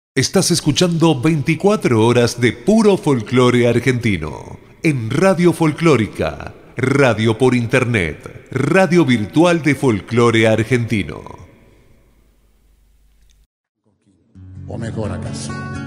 Estás escuchando 24 horas de puro folclore argentino en Radio Folclórica, radio por internet, radio virtual de folclore argentino. O mejor acaso.